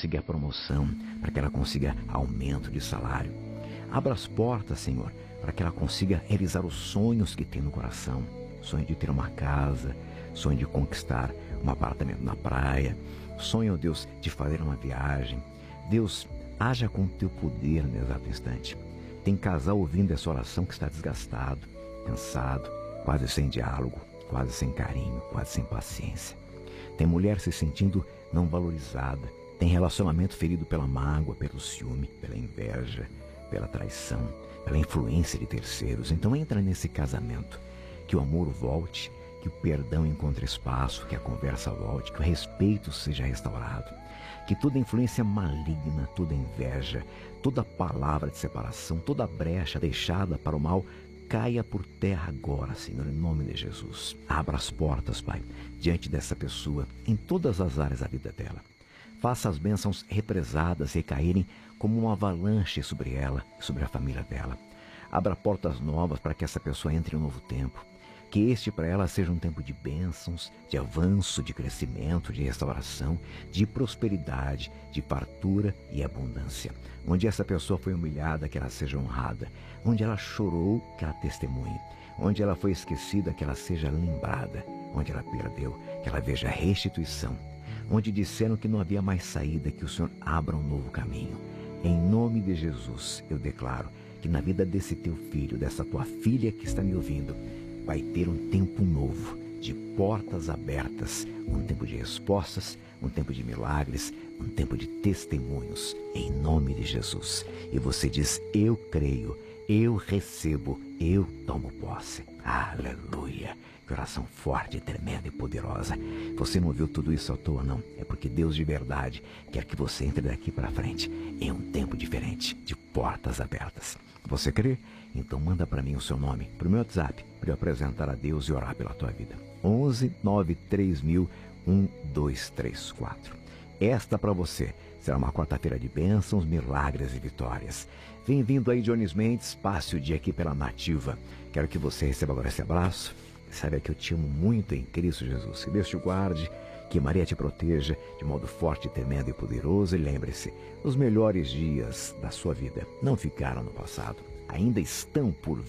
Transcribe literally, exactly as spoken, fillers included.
consiga promoção, para que ela consiga aumento de salário. Abra as portas, Senhor, para que ela consiga realizar os sonhos que tem no coração. Sonho de ter uma casa, sonho de conquistar um apartamento na praia, sonho, Deus, de fazer uma viagem. Deus, haja com o teu poder no exato instante. Tem casal ouvindo essa oração que está desgastado, cansado, quase sem diálogo, quase sem carinho, quase sem paciência. Tem mulher se sentindo não valorizada. Tem relacionamento ferido pela mágoa, pelo ciúme, pela inveja, pela traição, pela influência de terceiros. Então entra nesse casamento, que o amor volte, que o perdão encontre espaço, que a conversa volte, que o respeito seja restaurado, que toda influência maligna, toda inveja, toda palavra de separação, toda brecha deixada para o mal caia por terra agora, Senhor, em nome de Jesus. Abra as portas, Pai, diante dessa pessoa, em todas as áreas da vida dela. Faça as bênçãos represadas recaírem como uma avalanche sobre ela e sobre a família dela. Abra portas novas para que essa pessoa entre em um novo tempo. Que este para ela seja um tempo de bênçãos, de avanço, de crescimento, de restauração, de prosperidade, de fartura e abundância. Onde essa pessoa foi humilhada, que ela seja honrada. Onde ela chorou, que ela testemunhe. Onde ela foi esquecida, que ela seja lembrada. Onde ela perdeu, que ela veja restituição. Onde disseram que não havia mais saída, que o Senhor abra um novo caminho. Em nome de Jesus, eu declaro que na vida desse teu filho, dessa tua filha que está me ouvindo, vai ter um tempo novo, de portas abertas, um tempo de respostas, um tempo de milagres, um tempo de testemunhos, em nome de Jesus. E você diz, eu creio, eu recebo, eu tomo posse. Aleluia! Que oração forte, tremenda e poderosa. Você não ouviu tudo isso à toa, não. É porque Deus de verdade quer que você entre daqui para frente em um tempo diferente, de portas abertas. Você crê? Então manda para mim o seu nome, para o meu WhatsApp, para eu apresentar a Deus e orar pela tua vida. onze nove três mil um dois três quatro. Esta para você será uma quarta-feira de bênçãos, milagres e vitórias. Bem-vindo aí, Jones Mendes. Passe o dia aqui pela Nativa. Quero que você receba agora esse abraço. Saiba que eu te amo muito em Cristo Jesus. Que Deus te guarde, que Maria te proteja de modo forte, tremendo e poderoso. E lembre-se, os melhores dias da sua vida não ficaram no passado, ainda estão por vir.